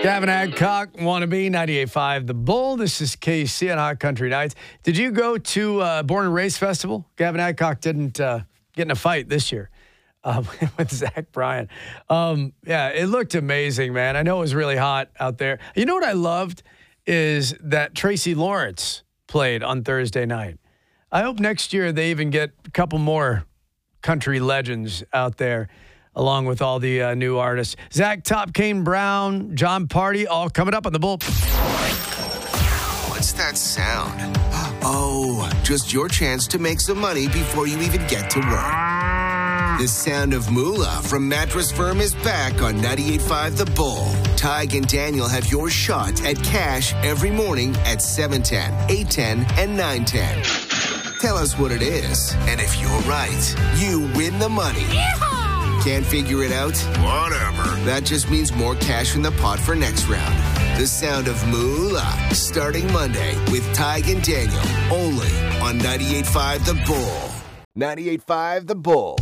Gavin Adcock, wannabe, 98.5 The Bull. This is KC on Hot Country Nights. Did you go to Born and Raised Festival? Gavin Adcock didn't get in a fight this year with Zach Bryan. Yeah, it looked amazing, man. I know it was really hot out there. You know what I loved is that Tracy Lawrence played on Thursday night. I hope next year they even get a couple more country legends out there, along with all the new artists. Zach Top, Kane Brown, John Party, all coming up on The Bull. What's that sound? Oh, just your chance to make some money before you even get to work. The sound of moolah from Mattress Firm is back on 98.5 The Bull. Tig and Daniel have your shot at cash every morning at 7:10, 8:10, and 9:10. Tell us what it is, and if you're right, you win the money. Yeehaw! Can't figure it out? Whatever. That just means more cash in the pot for next round. The sound of moolah, starting Monday with Tig and Daniel, only on 98.5 The Bull. 98.5 The Bull.